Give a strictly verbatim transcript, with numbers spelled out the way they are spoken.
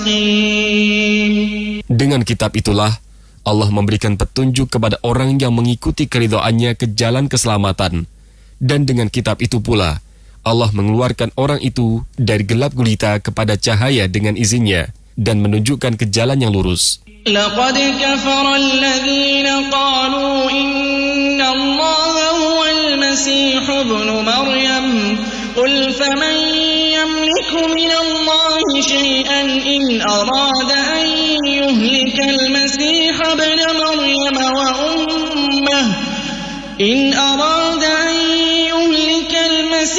Dengan kitab itulah Allah memberikan petunjuk kepada orang yang mengikuti keridhaannya ke jalan keselamatan. Dan dengan kitab itu pula Allah mengeluarkan orang itu dari gelap gulita kepada cahaya dengan izinnya dan menunjukkan ke jalan yang lurus. لقد كفر الذين قالوا إن الله هو المسيح ابن مريم قل فمن يملك من الله شيئا إن أراد أن يهلك المسيح ابن مريم وأمه إن